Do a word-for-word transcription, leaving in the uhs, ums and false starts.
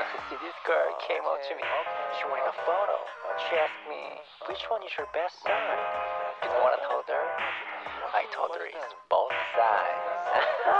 See, this girl came up to me. She wanted a photo. She asked me, which one is your best son? You know what I told her? I told her it's both sides.